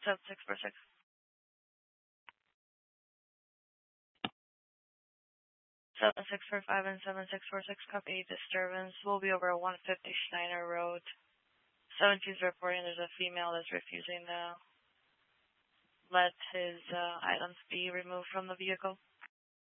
7646. 7645 and 7646, copy disturbance. Will be over 150 Schneider Road. 17's reporting there's a female that's refusing to let his items be removed from the vehicle.